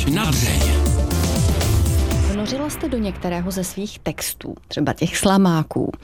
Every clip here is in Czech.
Lež na dřeň. Vnořila jste do některého ze svých textů, třeba těch slamáků,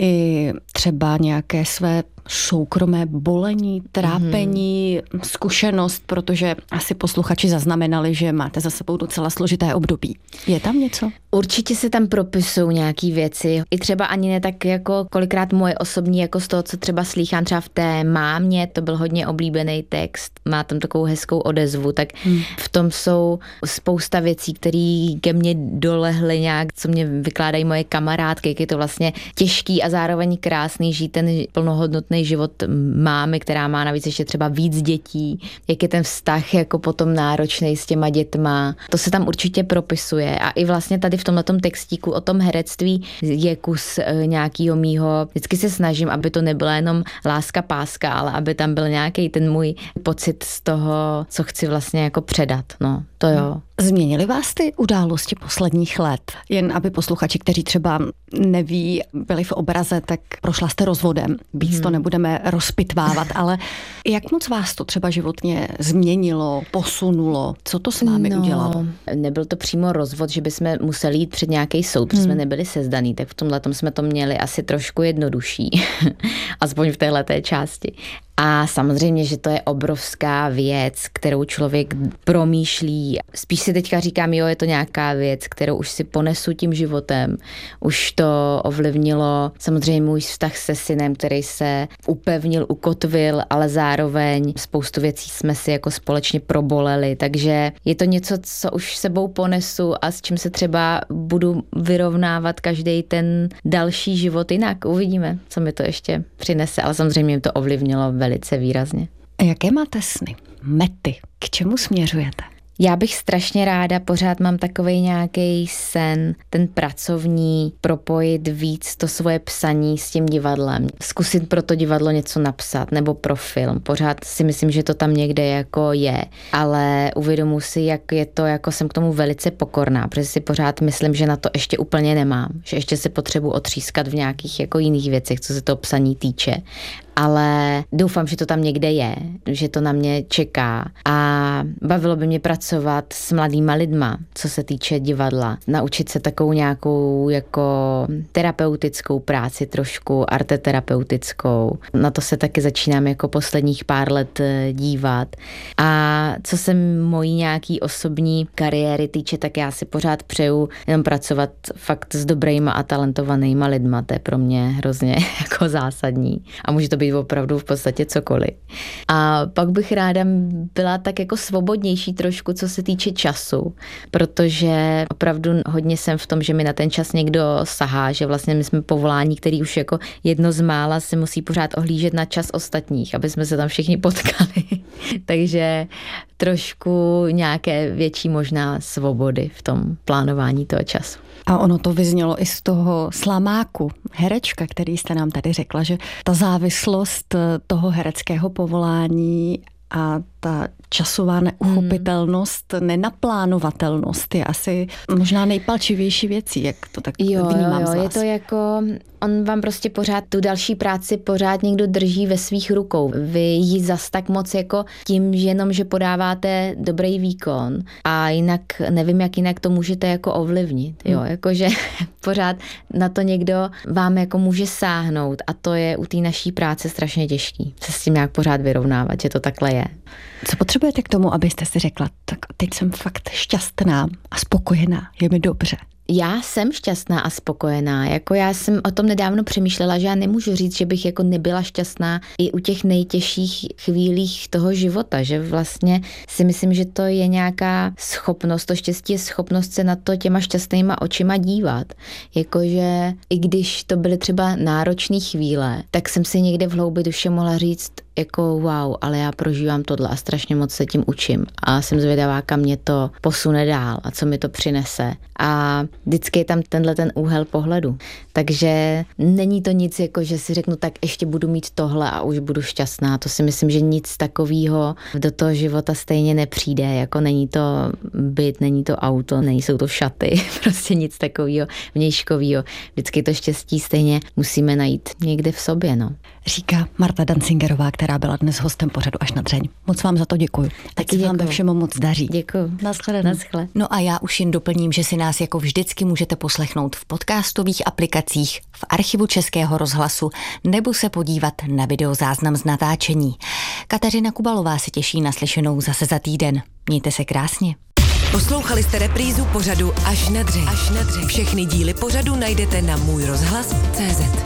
i třeba nějaké své soukromé bolení, trápení, zkušenost, protože asi posluchači zaznamenali, že máte za sebou docela složité období. Je tam něco? Určitě se tam propisují nějaký věci. I třeba ani ne tak jako kolikrát moje osobní, jako z toho, co třeba slýchám třeba v té Mámě, to byl hodně oblíbený text, má tam takovou hezkou odezvu, tak v tom jsou spousta věcí, které ke mně dolehly nějak, co mě vykládají moje kamarádky, jak je to vlastně těžký a zároveň krásný žít ten plnohodnotný život mámy, která má navíc ještě třeba víc dětí, jak je ten vztah jako potom náročný s těma dětma. To se tam určitě propisuje a i vlastně tady v tomhletom textíku o tom herectví je kus nějakýho mýho. Vždycky se snažím, aby to nebyla jenom láska páska, ale aby tam byl nějaký ten můj pocit z toho, co chci vlastně jako předat. No, to jo. Změnily vás ty události posledních let? Jen aby posluchači, kteří třeba neví, byli v obraze, tak prošla jste rozvodem. Víc to nebudeme rozpitvávat, ale jak moc vás to třeba životně změnilo, posunulo? Co to s vámi udělalo? Nebyl to přímo rozvod, že bychom museli jít před nějaký soud, protože jsme nebyli sezdaný, tak v tomhletom jsme to měli asi trošku jednodušší. Aspoň v téhleté části. A samozřejmě, že to je obrovská věc, kterou člověk promýšlí. Spíš si teďka říkám, jo, je to nějaká věc, kterou už si ponesu tím životem. Už to ovlivnilo samozřejmě můj vztah se synem, který se upevnil, ukotvil, ale zároveň spoustu věcí jsme si jako společně proboleli. Takže je to něco, co už sebou ponesu a s čím se třeba budu vyrovnávat každý ten další život jinak. Uvidíme, co mi to ještě přinese, ale samozřejmě mě to ovlivnilo velice výrazně. A jaké máte sny? Mety? K čemu směřujete? Já bych strašně ráda, pořád mám takovej nějaký sen, ten pracovní, propojit víc to svoje psaní s tím divadlem. Zkusit pro to divadlo něco napsat, nebo pro film. Pořád si myslím, že to tam někde jako je, ale uvědomuji si, jak je to, jako jsem k tomu velice pokorná, protože si pořád myslím, že na to ještě úplně nemám, že ještě se potřebuji otřískat v nějakých jako jiných věcech, co se toho psaní týče. Ale doufám, že to tam někde je, že to na mě čeká a bavilo by mě pracovat s mladýma lidma, co se týče divadla. Naučit se takovou nějakou jako terapeutickou práci, trošku arteterapeutickou. Na to se taky začínám jako posledních pár let dívat. A co se mojí nějaký osobní kariéry týče, tak já si pořád přeju jenom pracovat fakt s dobrýma a talentovanýma lidma. To je pro mě hrozně jako zásadní. A může to být opravdu v podstatě cokoliv. A pak bych ráda byla tak jako svobodnější trošku, co se týče času, protože opravdu hodně jsem v tom, že mi na ten čas někdo sahá, že vlastně my jsme povolání, který už jako jedno z mála se musí pořád ohlížet na čas ostatních, aby jsme se tam všichni potkali. Takže trošku nějaké větší možná svobody v tom plánování toho času. A ono to vyznělo i z toho slamáku, herečka, který jste nám tady řekla, že ta závislost toho hereckého povolání a ta časová neuchopitelnost, nenaplánovatelnost je asi možná nejpalčivější věcí, jak to tak vnímám z vás. Je to jako, on vám prostě pořád tu další práci pořád někdo drží ve svých rukou. Vy ji zas tak moc jako tím, že jenom, že podáváte dobrý výkon a jinak, nevím, jak jinak to můžete jako ovlivnit, jo, jakože pořád na to někdo vám jako může sáhnout a to je u té naší práce strašně těžký. Se s tím nějak pořád vyrovnávat, že to takhle je. Co potřebujete k tomu, abyste si řekla, tak teď jsem fakt šťastná a spokojená, je mi dobře? Já jsem šťastná a spokojená. Jako já jsem o tom nedávno přemýšlela, že já nemůžu říct, že bych jako nebyla šťastná i u těch nejtěžších chvílích toho života, že vlastně si myslím, že to je nějaká schopnost, to štěstí je schopnost se na to těma šťastnýma očima dívat. Jakože i když to byly třeba náročné chvíle, tak jsem si někde v hloubi duše mohla říct, jako wow, ale já prožívám tohle a strašně moc se tím učím a jsem zvědavá, kam mě to posune dál a co mi to přinese. A vždycky je tam tenhle ten úhel pohledu. Takže není to nic, jako že si řeknu, tak ještě budu mít tohle a už budu šťastná. To si myslím, že nic takového do toho života stejně nepřijde. Jako není to byt, není to auto, nejsou to šaty, prostě nic takového vnějškového. Vždycky to štěstí stejně musíme najít někde v sobě, no. Říká Marta Dancingerová, která byla dnes hostem pořadu Až na dřeň. Moc vám za to děkuju. Taky vám ve všem moc daří. Děkuju. Naschledanou. No a já už jen doplním, že si nás jako vždycky můžete poslechnout v podcastových aplikacích, v archivu Českého rozhlasu nebo se podívat na videozáznam z natáčení. Kateřina Kubalová se těší na slyšenou zase za týden. Mějte se krásně. Poslouchali jste reprízu pořadu Až na dřeň. Všechny díly pořadu najdete na můjrozhlas.cz.